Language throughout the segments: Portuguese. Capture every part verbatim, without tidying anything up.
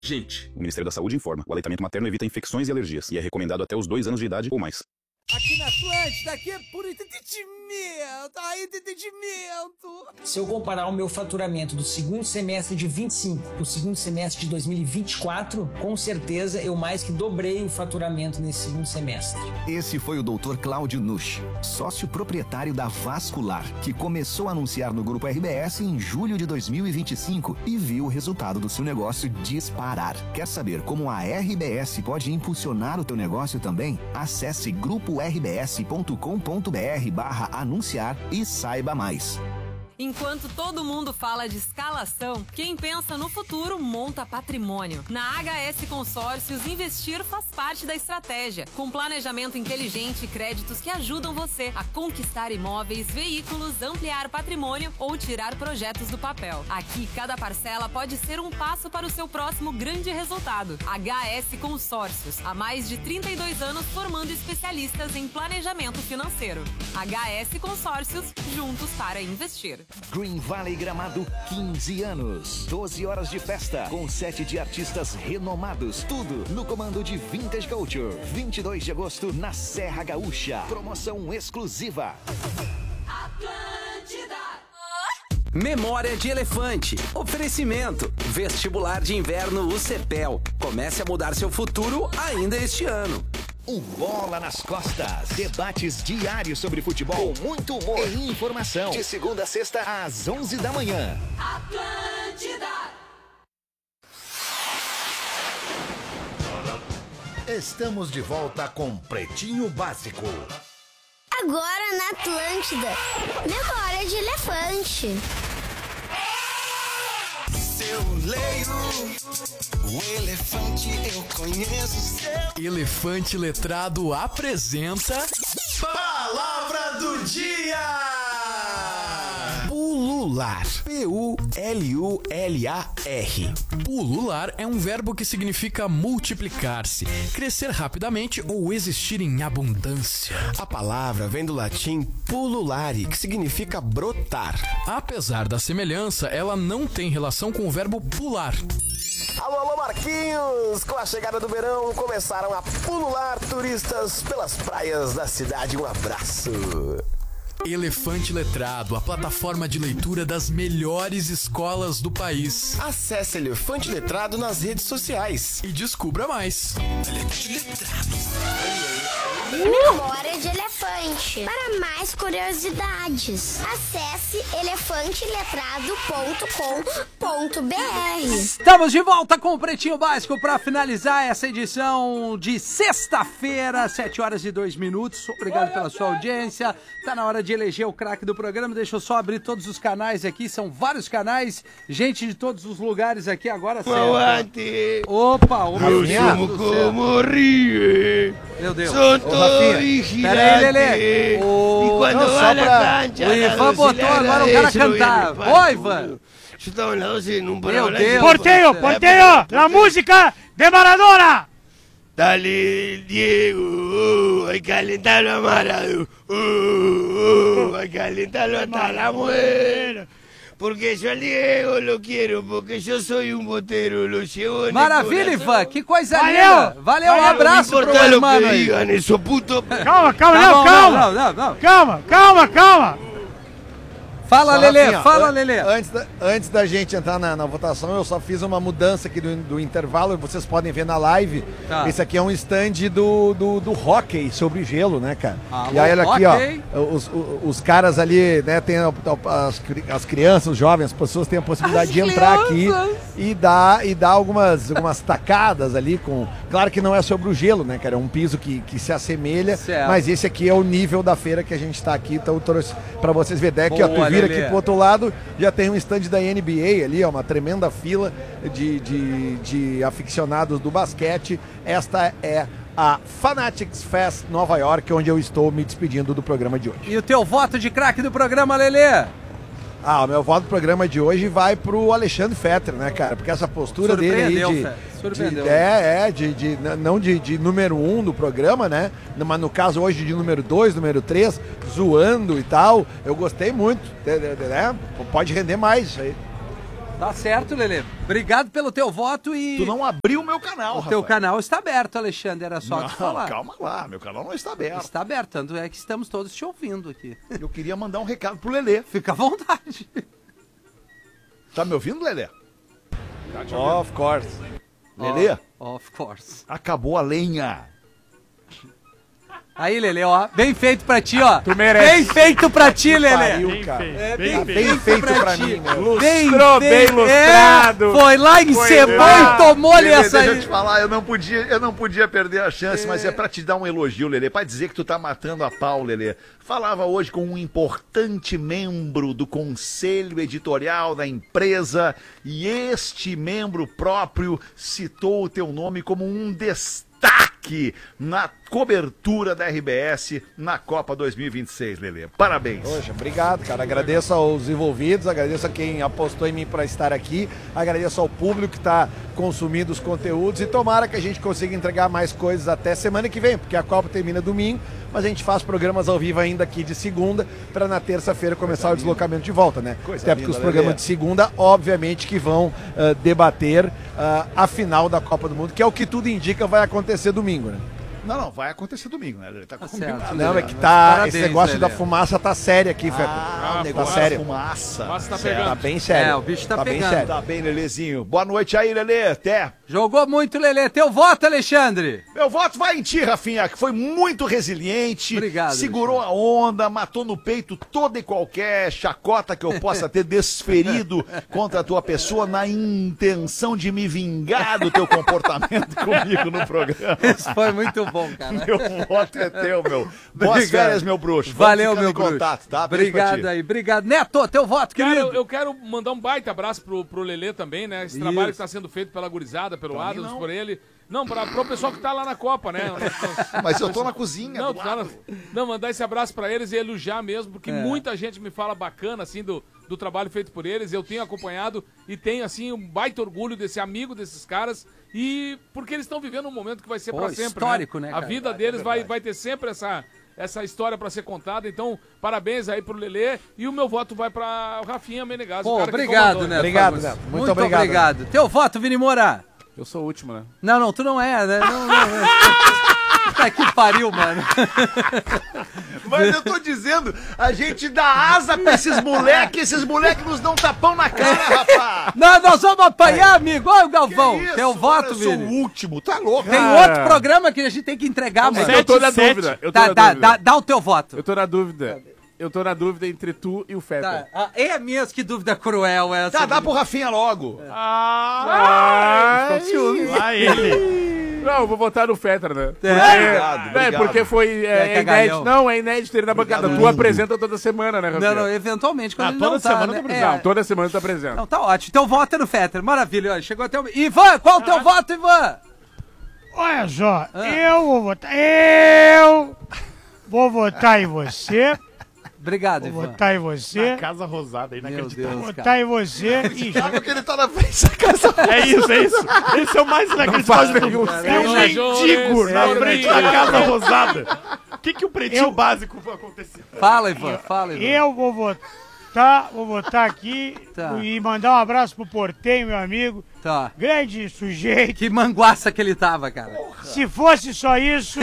Gente, o Ministério da Saúde informa, o aleitamento materno evita infecções e alergias e é recomendado até os dois anos de idade ou mais. Aqui na Atlântida, aqui é puro entretenimento, aí entretenimento. Se eu comparar o meu faturamento do segundo semestre de vinte e cinco para o segundo semestre de dois mil e vinte e quatro, com certeza eu mais que dobrei o faturamento nesse segundo semestre. Esse foi o doutor Cláudio Nusch, sócio proprietário da Vascular, que começou a anunciar no Grupo R B S em julho de dois mil e vinte e cinco e viu o resultado do seu negócio disparar. Quer saber como a R B S pode impulsionar o teu negócio também? Acesse grupo r b s ponto com ponto b r barra anunciar e saiba mais. Enquanto todo mundo fala de escalação, quem pensa no futuro monta patrimônio. Na H S Consórcios, investir faz parte da estratégia, com planejamento inteligente e créditos que ajudam você a conquistar imóveis, veículos, ampliar patrimônio ou tirar projetos do papel. Aqui, cada parcela pode ser um passo para o seu próximo grande resultado. H S Consórcios, há mais de trinta e dois anos formando especialistas em planejamento financeiro. H S Consórcios, juntos para investir. Green Valley Gramado, quinze anos. doze horas de festa, com sete de artistas renomados. Tudo no comando de Vintage Culture. vinte e dois de agosto, na Serra Gaúcha. Promoção exclusiva. Atlântida. Memória de Elefante. Oferecimento. Vestibular de Inverno U C P E L. Comece a mudar seu futuro ainda este ano. O Bola nas Costas. Debates diários sobre futebol, com muito humor e informação. De segunda a sexta, às onze da manhã. Atlântida. Estamos de volta com Pretinho Básico. Agora na Atlântida, Memória de Elefante. Se eu leio o elefante, eu conheço seu. Elefante Letrado apresenta Palavra do Dia! Pulular. P U L U L A R. Pulular é um verbo que significa multiplicar-se, crescer rapidamente ou existir em abundância. A palavra vem do latim pululare, que significa brotar. Apesar da semelhança, ela não tem relação com o verbo pular. Alô, alô, Marquinhos! Com a chegada do verão, começaram a pulular turistas pelas praias da cidade. Um abraço! Elefante Letrado, a plataforma de leitura das melhores escolas do país. Acesse Elefante Letrado nas redes sociais e descubra mais. Elefante Letrado. Memória de Elefante. Para mais curiosidades, acesse elefante letrado ponto com ponto b r. Estamos de volta com o Pretinho Básico para finalizar essa edição de sexta-feira, sete horas e dois minutos. Obrigado pela sua audiência. Tá na hora de eleger o craque do programa. Deixa eu só abrir todos os canais aqui. São vários canais. Gente de todos os lugares aqui agora. Mauate. Opa, o meu sumo como rio. Meu Deus. Sou todo vigilante. Pera aí, Lelê. O... E quando Não, vai na pra... cancha... O Ivan botou agora o cara cantar. Oi, Ivan. Estamos en un Meu Deus. Porteio, porteio. La música de Maradona. Dale, Diego, hay que calentarlo a Maradona, uh, uh, hay que calentarlo hasta la muerte. Porque yo al Diego lo quiero, porque yo soy um botero, lo llevo en Maravilha, Ivan, que coisa Valeu. linda. Valeu, um abraço pro meu irmão aí. Isso, puto. Calma, calma, Tá não, bom, calma. não, não, não. Calma, calma, calma. Fala, Só Lelê, assim, ó, fala, an- Lelê. Antes da, antes da gente entrar na, na votação, eu só fiz uma mudança aqui do, do intervalo, vocês podem ver na live. Tá. Esse aqui é um stand do, do, do hóquei sobre gelo, né, cara? Alô, e aí, olha aqui, hóquei. ó, os, os, os caras ali, né, tem a- a- as, cri- as crianças, os jovens, as pessoas têm a possibilidade As de entrar crianças. aqui e dar, e dar algumas, algumas tacadas ali com... Claro que não é sobre o gelo, né, cara? É um piso que, que se assemelha, Certo. mas esse aqui é o nível da feira que a gente tá aqui, então eu trouxe pra vocês verem. Daí aqui, ó, tu Boa, vira Lelê. aqui pro outro lado, já tem um stand da N B A ali, ó, uma tremenda fila de, de, de aficionados do basquete. Esta é a Fanatics Fest Nova York, onde eu estou me despedindo do programa de hoje. E o teu voto de craque do programa, Lelê? Ah, o meu voto do programa de hoje vai pro Alexandre Fetter, né, cara? Porque essa postura dele aí Surpreendeu, de... Fetter, surpreendeu. de- é, é, de, de, n- não de, de número um do programa, né? Mas no caso hoje de número dois, número três, zoando e tal. Eu gostei muito, né? Pode render mais isso aí. Tá certo, Lelê. Obrigado pelo teu voto e... Tu não abriu o meu canal, O Rafael. teu canal está aberto, Alexandre, era só Não, te falar. calma lá, meu canal não está aberto. Está aberto, tanto é que estamos todos te ouvindo aqui. Eu queria mandar um recado pro Lelê. Fica à vontade. Tá me ouvindo, Lelê? Tá te ouvindo. Of course. Lelê? Oh, of course. Acabou a lenha. Aí, Lelê, ó. Bem feito pra ti, ó. Tu merece. Bem feito pra ti, Lelê. Pariu, cara. É, Bem, bem, bem feito, feito pra, pra ti. mim, meu. Lustrou, bem lustrado. É, foi lá, encebou e tomou-lhe Lelê, essa deixa aí. eu te falar, eu não podia, eu não podia perder a chance, é. mas é pra te dar um elogio, Lelê, pra dizer que tu tá matando a pau, Lelê. Falava hoje com um importante membro do conselho editorial da empresa e este membro próprio citou o teu nome como um destaque na cobertura da R B S na Copa dois mil e vinte e seis, Lelê. Parabéns. Poxa, obrigado, cara. Agradeço aos envolvidos, agradeço a quem apostou em mim para estar aqui, agradeço ao público que está consumindo os conteúdos e tomara que a gente consiga entregar mais coisas até semana que vem, porque a Copa termina domingo, mas a gente faz programas ao vivo ainda aqui de segunda para na terça-feira começar Coisa o deslocamento linda. de volta, né? Coisa até porque linda, os programas Lelê. de segunda, obviamente, que vão uh, debater uh, a final da Copa do Mundo, que é o que tudo indica vai acontecer domingo, né? Não, não, vai acontecer domingo, né? Ele tá Tá combinado. certo, Não, Lelê. é que tá. Parabéns, esse negócio Lelê. da fumaça tá sério aqui, Fetter. Ah, o tá negócio sério. da fumaça. Fumaça tá Tá pegando. bem sério. É, o bicho tá bem pegando. sério. Tá bem, Lelezinho. Boa noite aí, Lelê. Até. Jogou muito, Lelê. Teu voto, Alexandre. Meu voto vai em ti, Rafinha, que foi muito resiliente. Obrigado, Segurou a onda, matou no peito toda e qualquer chacota que eu possa ter desferido contra a tua pessoa na intenção de me vingar do teu comportamento comigo no programa. Isso foi muito bom, cara. Meu voto é teu, meu. Boas Obrigado. férias, meu bruxo. Vamos Valeu, ficando meu em bruxo. contato, tá? Beijo pra Obrigado ti. aí. Obrigado. Neto, teu voto, Cara, querido. eu, eu quero mandar um baita abraço pro, pro Lelê também, né? Esse Isso. trabalho que está sendo feito pela gurizada, pelo Pra mim, Adams, não. por ele. Não, pra, pro pessoal que tá lá na Copa, né? Mas eu tô na cozinha, Não, do tu tá na- lado. não, mandar esse abraço pra eles e elogiar mesmo, porque É. muita gente me fala bacana, assim, do, do trabalho feito por eles. Eu tenho acompanhado e tenho, assim, um baita orgulho desse amigo desses caras. E porque eles estão vivendo um momento que vai ser Pô, pra sempre, histórico, né, A cara? vida deles vai, vai ter sempre essa... Essa história pra ser contada, então parabéns aí pro Lelê e o meu voto vai pra Rafinha Menegas. Pô, o cara que obrigado, comandou. Neto. Obrigado, Fagundes. Neto. Muito Muito obrigado, obrigado. Teu voto, Vini Moura. Eu sou o último, né? Não, não, tu não é, né? Não, não, não. Tá que pariu, mano. Mas eu tô dizendo, a gente dá asa pra esses moleques, esses moleques nos dão tapão na cara, rapaz. Não, nós vamos apanhar, amigo. Olha o Galvão. Que isso, Teu mano, voto, eu sou Vini. o último, tá louco? Tem outro programa que a gente tem que entregar, mano. Eu tô na dúvida. Eu tô Tá, na dá, dúvida. dá, dá o teu voto. Eu tô na dúvida. Eu tô na dúvida entre tu e o Fetter. Tá. Ah, é mesmo, que dúvida cruel essa. Tá, dá pro Rafinha logo. Ah, Ficou com ciúme. lá ele. Não, eu vou votar no Fetter, né? Porque, Obrigado, né, obrigado. porque foi é, É que é é inédito. galhão. Não, é inédito ele na bancada. Tu apresenta toda semana, né, Rafinha? Não, não, eventualmente, quando Ah, ele toda não tá, semana né? tu apresenta. É. Não, toda semana tu apresenta. Não, tá ótimo. Então vota no Fetter. Maravilha, olha, chegou até o... Ivan, qual o teu voto, Ivan? Olha só, Ah. eu vou votar. Eu vou votar em você. Obrigado, Vou Ivan. votar em você. Casa Rosada, Meu inacreditável. Vou Deus, votar cara. em você e Sabe que ele tá na frente da casa. É isso, é isso. Esse é o mais inacreditável. tem um mendigo na frente da Casa Rosada. O que, que o pretinho Eu- básico vai acontecer? Fala, Ivan, fala, Ivan. Eu vou votar, vou votar aqui Tá. e mandar um abraço pro Portenho, meu amigo. Tá. Grande sujeito. Que manguaça que ele tava, cara. Se fosse só isso,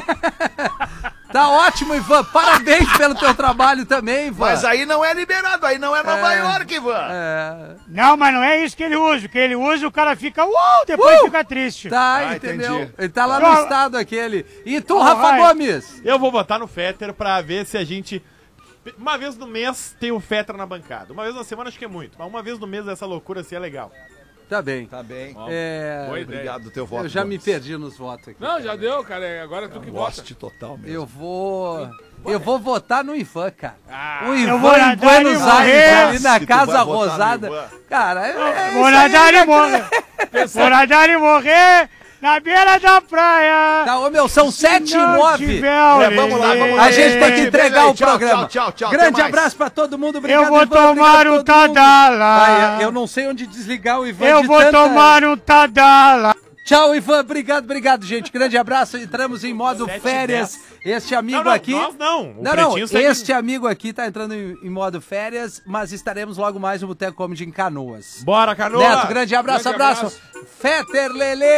Tá ótimo, Ivan. Parabéns pelo teu trabalho também, Ivan. Mas aí não é liberado, aí não é Nova É. York, Ivan. É... não, mas não é isso que ele usa. O que ele usa, o cara fica, uau, depois Uh! fica triste. Tá, Ah, entendeu? entendi. Ele tá lá no Ó, estado aquele. E tu, ó, Rafa vai. Gomes? Eu vou votar no Fetter pra ver se a gente... Uma vez no mês tem o Fetter na bancada. Uma vez na semana acho que é muito. Mas uma vez no mês essa loucura assim é legal. Tá bem. Tá bem. É... Boa ideia. Obrigado do teu voto. Eu já me Gomes. perdi nos votos aqui. Não, já deu, cara. é- Agora é tu que vota. Goste total mesmo. Eu vou... Eu vou votar no Ivan, cara. Ah, o Ivan vou em nadar Buenos e Aires, morrer. ali na Se tu Casa vai votar no Rosada. Ivan. Cara, é, é Vou isso aí, nadar né, e morrer. Vou nadar e morrer na beira da praia. Tá, ô meu, são sete e não nove. tiver É, vamos lá, vamos lá. A gente tem que Beijo, entregar beijo, o tchau, programa. tchau, tchau, tchau, Grande até mais. abraço pra todo mundo. Obrigado, Eu vou Ivan, tomar obrigado um a todo mundo. Tadala. Vai, eu não sei onde desligar o Ivan Eu de vou tanta- tomar um Tadala. Tchau, Ivan. Obrigado, obrigado, gente. Grande abraço. Entramos em modo Sete, férias. dez. Este amigo Não, não, aqui... nós não. O Não, não. Pretinho segue- Este amigo aqui tá entrando em, em modo férias, mas estaremos logo mais no Boteco Comedy em Canoas. Bora, Canoas! Neto, grande abraço, Grande abraço. abraço. Fetter Lelê.